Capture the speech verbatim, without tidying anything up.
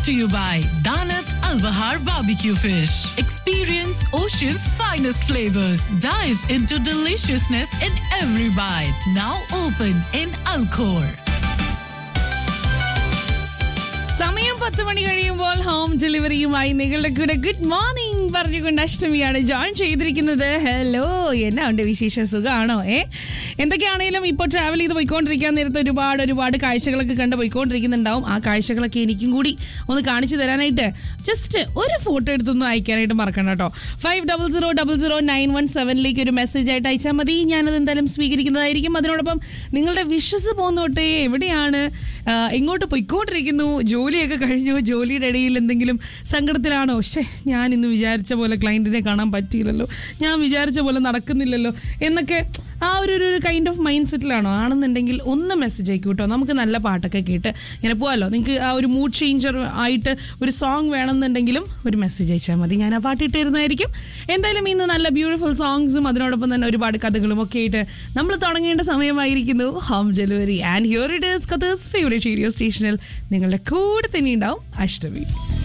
to you by Danat Al Bahar Barbecue Fish. Experience Ocean's finest flavors. Dive into deliciousness in every bite. Now open in Alcor. സമയം പത്ത് മണി കഴിയുമ്പോൾ home ഡെലിവറിയുമായി നിങ്ങളുടെ കൂടെ good morning പറഞ്ഞുകൊണ്ട് അഷ്ടമിയാണ് join ചെയ്തിരിക്കുന്നത്. Hello, എന്നാ ഉണ്ട് വിശേഷ, സുഖമാണോ? ഏ എന്തൊക്കെയാണെങ്കിലും ഇപ്പോൾ ട്രാവൽ ചെയ്ത് പോയിക്കൊണ്ടിരിക്കാൻ നേരത്തെ ഒരുപാട് ഒരുപാട് കാഴ്ചകളൊക്കെ കണ്ട് പോയിക്കൊണ്ടിരിക്കുന്നുണ്ടാവും. ആ കാഴ്ചകളൊക്കെ എനിക്കും കൂടി ഒന്ന് കാണിച്ചു തരാനായിട്ട് ജസ്റ്റ് ഒരു ഫോട്ടോ എടുത്തൊന്ന് അയക്കാനായിട്ട് മറക്കണ്ട കേട്ടോ. Five double zero double zero nine one സെവനിലേക്ക് ഒരു മെസ്സേജ് ആയിട്ട് അയച്ചാൽ മതി. ഞാനത് എന്തായാലും സ്വീകരിക്കുന്നതായിരിക്കും. അതിനോടൊപ്പം നിങ്ങളുടെ വിഷസ് പോന്നോട്ടെ, എവിടെയാണ്, എങ്ങോട്ട് പോയിക്കൊണ്ടിരിക്കുന്നു, ജോലിയൊക്കെ കഴിഞ്ഞു, ജോലിയുടെ ഇടയിൽ എന്തെങ്കിലും സങ്കടത്തിലാണോ, പക്ഷേ ഞാൻ ഇന്ന് വിചാരിച്ച പോലെ ക്ലയൻറ്റിനെ കാണാൻ പറ്റിയില്ലല്ലോ, ഞാൻ വിചാരിച്ച പോലെ നടക്കുന്നില്ലല്ലോ എന്നൊക്കെ ആ ഒരു ഒരു കൈൻഡ് ഓഫ് മൈൻഡ് സെറ്റിലാണോ? ആണെന്നുണ്ടെങ്കിൽ ഒന്ന് മെസ്സേജ് അയക്കൂ കേട്ടോ. നമുക്ക് നല്ല പാട്ടൊക്കെ കേട്ട് ഇങ്ങനെ പോകാമല്ലോ. നിങ്ങൾക്ക് ആ ഒരു മൂഡ് ചേഞ്ചർ ആയിട്ട് ഒരു സോങ് വേണമെന്നുണ്ടെങ്കിലും ഒരു മെസ്സേജ് അയച്ചാൽ മതി, ഞാൻ ആ പാട്ട് ഇട്ടിരുന്നതായിരിക്കും. എന്തായാലും ഇന്ന് നല്ല ബ്യൂട്ടിഫുൾ സോങ്സും അതിനോടൊപ്പം തന്നെ ഒരുപാട് കഥകളും ഒക്കെ ആയിട്ട് നമ്മൾ തുടങ്ങേണ്ട സമയമായിരിക്കുന്നു home delivery. And here it is Qatar's favourite radio സ്റ്റേഷനിൽ നിങ്ങളുടെ കൂടെ തന്നെ ഉണ്ടാവും അഷ്ടമി.